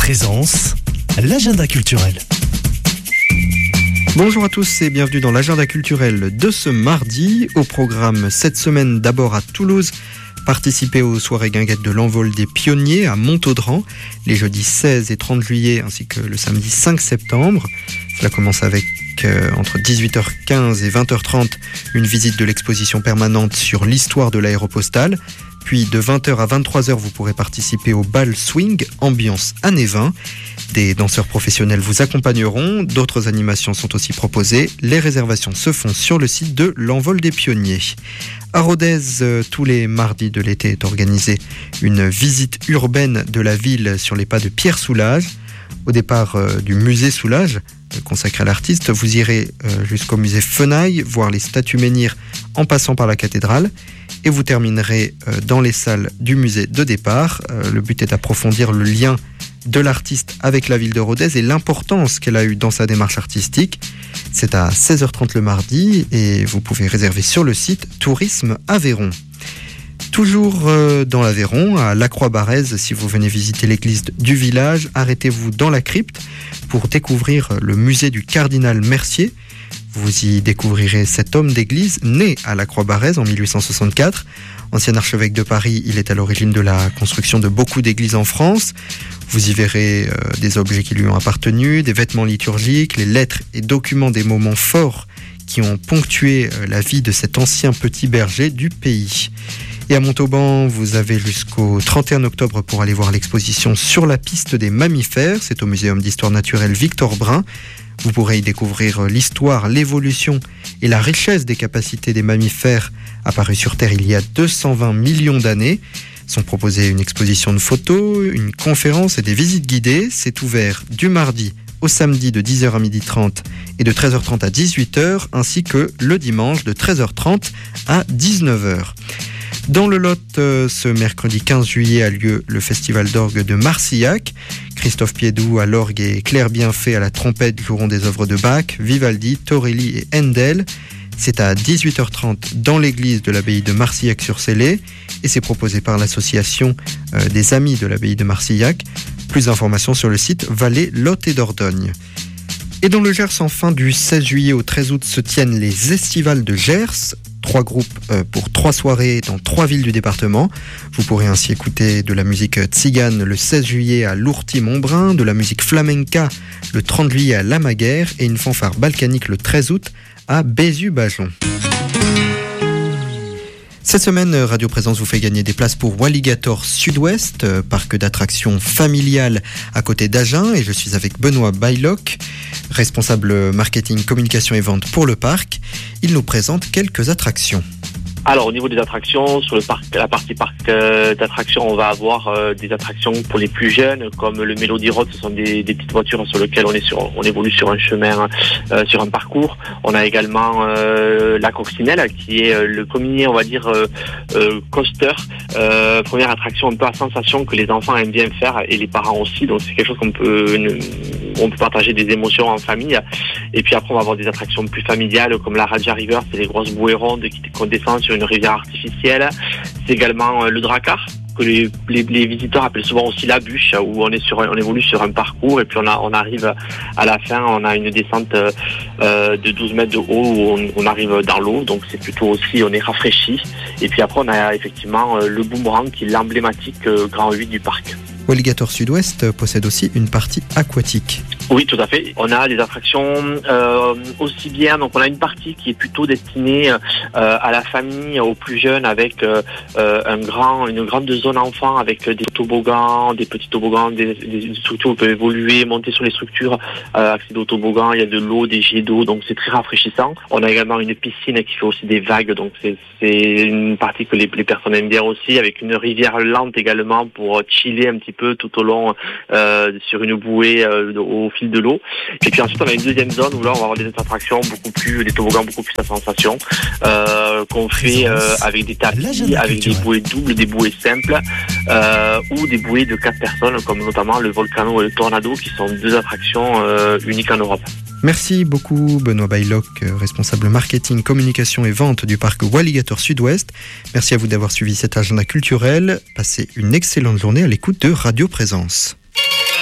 Présence, l'agenda culturel. Bonjour à tous et bienvenue dans l'agenda culturel de ce mardi. Au programme cette semaine, d'abord à Toulouse, participez aux soirées guinguettes de l'envol des pionniers à Montaudran, les jeudis 16 et 30 juillet ainsi que le samedi 5 septembre. Cela commence avec entre 18h15 et 20h30 une visite de l'exposition permanente sur l'histoire de l'aéropostale. Puis de 20h à 23h, vous pourrez participer au bal swing, ambiance années 20. Des danseurs professionnels vous accompagneront, d'autres animations sont aussi proposées. Les réservations se font sur le site de l'Envol des Pionniers. À Rodez, tous les mardis de l'été est organisée une visite urbaine de la ville sur les pas de Pierre Soulages. Au départ du musée Soulages, consacré à l'artiste, vous irez jusqu'au musée Fenaille, voir les statues menhirs en passant par la cathédrale. Et vous terminerez dans les salles du musée de départ. Le but est d'approfondir le lien de l'artiste avec la ville de Rodez et l'importance qu'elle a eue dans sa démarche artistique. C'est à 16h30 le mardi et vous pouvez réserver sur le site Tourisme Aveyron. Toujours dans l'Aveyron, à Lacroix-Barrez, si vous venez visiter l'église du village, arrêtez-vous dans la crypte pour découvrir le musée du cardinal Mercier. Vous y découvrirez cet homme d'église né à Lacroix-Barrez en 1864. Ancien archevêque de Paris, il est à l'origine de la construction de beaucoup d'églises en France. Vous y verrez des objets qui lui ont appartenu, des vêtements liturgiques, les lettres et documents des moments forts qui ont ponctué la vie de cet ancien petit berger du pays. Et à Montauban, vous avez jusqu'au 31 octobre pour aller voir l'exposition Sur la piste des mammifères. C'est au Muséum d'histoire naturelle Victor Brun. Vous pourrez y découvrir l'histoire, l'évolution et la richesse des capacités des mammifères apparus sur Terre il y a 220 millions d'années. Sont proposées une exposition de photos, une conférence et des visites guidées. C'est ouvert du mardi au samedi de 10h à 12h30 et de 13h30 à 18h, ainsi que le dimanche de 13h30 à 19h. Dans le Lot, ce mercredi 15 juillet a lieu le festival d'orgue de Marcillac. Christophe Piédoux à l'orgue et Claire Bienfait à la trompette joueront des œuvres de Bach, Vivaldi, Torelli et Handel. C'est à 18h30 dans l'église de l'abbaye de Marcillac-sur-Célé et c'est proposé par l'association des Amis de l'abbaye de Marcillac. Plus d'informations sur le site Vallée, Lot et Dordogne. Et dans le Gers, enfin, du 16 juillet au 13 août se tiennent les Estivales de Gers. 3 groupes pour 3 soirées dans 3 villes du département. Vous pourrez ainsi écouter de la musique tzigane le 16 juillet à Lourty-Montbrun, de la musique flamenca le 30 juillet à Lamaguère et une fanfare balkanique le 13 août à Bézu-Bajon. Cette semaine, Radio Présence vous fait gagner des places pour Walligator Sud-Ouest, parc d'attractions familial à côté d'Agen. Et je suis avec Benoît Baylock, responsable marketing, communication et vente pour le parc. Il nous présente quelques attractions. Alors au niveau des attractions, sur le parc, la partie parc d'attractions, on va avoir des attractions pour les plus jeunes, comme le Melody Road. Ce sont des petites voitures sur lesquelles on évolue sur un chemin, sur un parcours. On a également la Coccinelle, qui est le premier, on va dire, coaster, première attraction un peu à sensation que les enfants aiment bien faire et les parents aussi. Donc c'est quelque chose on peut partager des émotions en famille. Et puis après on va avoir des attractions plus familiales comme la Raja River, c'est les grosses bouées rondes qu'on descend sur une rivière artificielle. C'est également le Drakkar, que les visiteurs appellent souvent aussi la bûche, où on évolue sur un parcours et puis on arrive à la fin, on a une descente de 12 mètres de haut où on arrive dans l'eau, donc c'est plutôt aussi, on est rafraîchi. Et puis après on a effectivement le Boomerang qui est l'emblématique grand 8 du parc. Walligator Sud-Ouest possède aussi une partie aquatique. Oui, tout à fait. On a des attractions aussi bien, donc on a une partie qui est plutôt destinée à la famille, aux plus jeunes, avec une grande zone enfant avec des toboggans, des petits toboggans, des structures où on peut évoluer, monter sur les structures, accéder aux toboggans, il y a de l'eau, des jets d'eau, donc c'est très rafraîchissant. On a également une piscine qui fait aussi des vagues, donc c'est une partie que les personnes aiment bien aussi, avec une rivière lente également pour chiller un petit peu tout au long sur une bouée au fil de l'eau. Et puis ensuite on a une deuxième zone où là on va avoir des attractions des toboggans beaucoup plus à sensation, qu'on fait avec des tapis, avec des bouées doubles, des bouées simples, ou des bouées de 4 personnes comme notamment le Volcano et le Tornado qui sont 2 attractions uniques en Europe. Merci beaucoup Benoît Baylock, responsable marketing, communication et vente du parc Walligator Sud-Ouest. Merci à vous d'avoir suivi cet agenda culturel. Passez une excellente journée à l'écoute de Radio Présence.